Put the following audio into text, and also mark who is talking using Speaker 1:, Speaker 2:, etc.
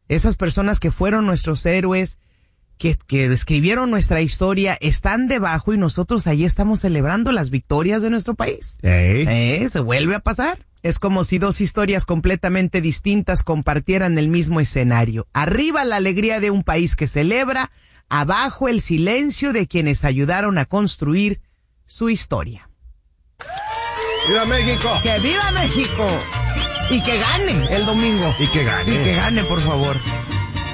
Speaker 1: Esas personas que fueron nuestros héroes, que escribieron nuestra historia, están debajo y nosotros ahí estamos celebrando las victorias de nuestro país. Se vuelve a pasar. Es como si dos historias completamente distintas compartieran el mismo escenario. Arriba la alegría de un país que celebra, abajo el silencio de quienes ayudaron a construir su historia.
Speaker 2: ¡Viva México!
Speaker 1: ¡Que viva México! Y que gane el domingo.
Speaker 2: Y que gane.
Speaker 1: Y que gane, por favor.